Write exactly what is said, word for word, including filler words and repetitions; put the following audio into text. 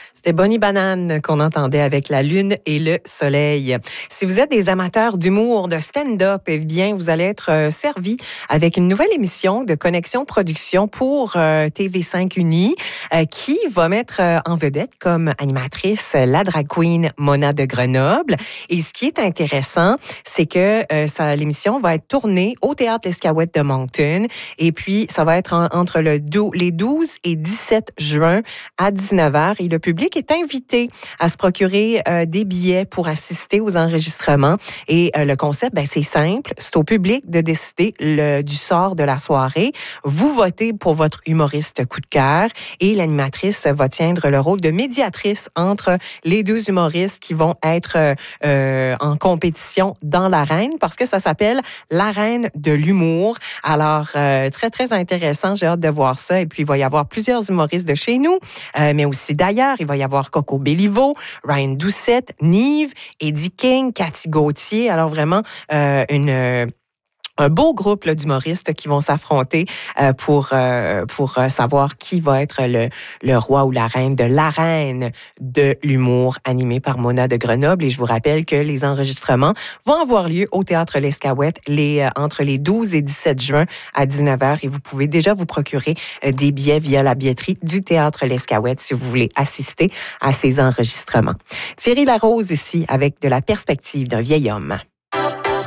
C'était Bonnie Banane qu'on entendait avec la lune et le soleil. Si vous êtes des amateurs d'humour, de stand-up, eh bien, vous allez être euh, servis avec une nouvelle émission de Connexion Production pour euh, T V cinq Uni euh, qui va mettre euh, en vedette comme animatrice la drag queen Mona de Grenoble. Et ce qui est intéressant, c'est que euh, ça, l'émission va être tournée au Théâtre L'Escaouette de Moncton. Et puis, ça va être en, entre le dou- les douze et dix-sept juin à dix-neuf heures. Et le public est invité à se procurer euh, des billets pour assister aux enregistrements. Et euh, le concept, ben, c'est simple. C'est au public de décider le, du sort de la soirée. Vous votez pour votre humoriste coup de cœur et l'animatrice va tiendre le rôle de médiatrice entre les deux humoristes qui vont être euh, en compétition dans l'arène parce que ça s'appelle l'arène de l'humour. Alors, euh, très, très intéressant. J'ai hâte de voir ça. Et puis, il va y avoir plusieurs humoristes de chez nous, euh, mais aussi d'ailleurs. Il va y avoir Coco Béliveau, Ryan Doucette, Nive, Eddie King, Cathy Gauthier. Alors, vraiment, euh, une... Euh, un beau groupe là, d'humoristes qui vont s'affronter euh, pour euh, pour euh, savoir qui va être le, le roi ou la reine de l'arène de l'humour animé par Mona de Grenoble. Et je vous rappelle que les enregistrements vont avoir lieu au Théâtre L'Escaouette les, euh, entre les douze et dix-sept juin à dix-neuf heures. Et vous pouvez déjà vous procurer euh, des billets via la billetterie du Théâtre L'Escaouette si vous voulez assister à ces enregistrements. Thierry Larose ici avec de la perspective d'un vieil homme.